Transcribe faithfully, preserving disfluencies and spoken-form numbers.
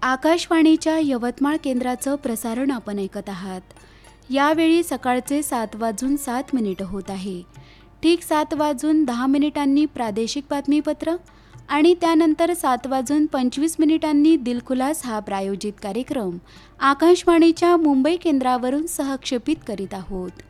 आकाशवाणीच्या यवतमाळ केंद्राचं प्रसारण आपण ऐकत आहात. यावेळी सकाळचे सात वाजून सात मिनिटं होत आहे. ठीक सात वाजून दहा मिनिटांनी प्रादेशिक बातमीपत्र आणि त्यानंतर सात वाजून पंचवीस मिनिटांनी दिलखुलास हा प्रायोजित कार्यक्रम आकाशवाणीच्या मुंबई केंद्रावरून सहक्षेपित करीत आहोत.